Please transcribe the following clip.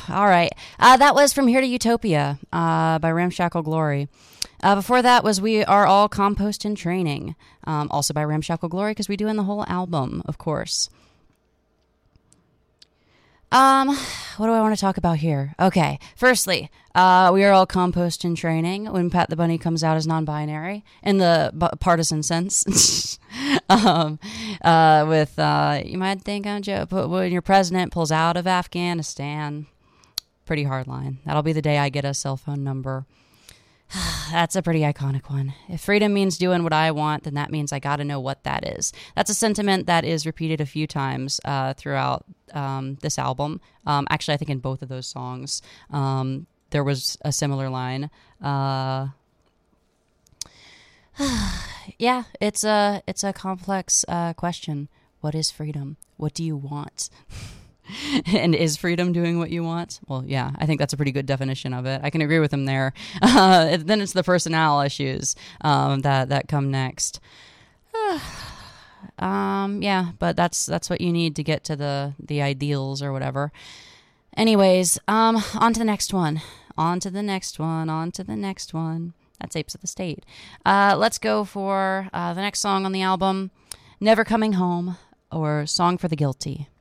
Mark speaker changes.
Speaker 1: All right. That was From Here to Utopia by Ramshackle Glory. Before that was We Are All Compost in Training, also by Ramshackle Glory, because we do in the whole album, of course. What do I want to talk about here? Okay, firstly, We Are All Compost in Training, when Pat the Bunny comes out as non-binary, in the partisan sense. With, you might think I'm joking, but when your president pulls out of Afghanistan, pretty hard line. That'll be the day I get a cell phone number. That's a pretty iconic one. If freedom means doing what I want, then that means I got to know what that is. That's a sentiment that is repeated a few times throughout this album. Actually, I think in both of those songs, there was a similar line. Yeah, it's a complex question. What is freedom? What do you want? And is freedom doing what you want? Well, yeah, I think that's a pretty good definition of it. I can agree with him there. Then it's the personnel issues that come next. Yeah, but that's what you need to get to the ideals or whatever. Anyways, on to the next one. On to the next one. On to the next one. That's Apes of the State. Let's go for the next song on the album, Never Coming Home, or Song for the Guilty.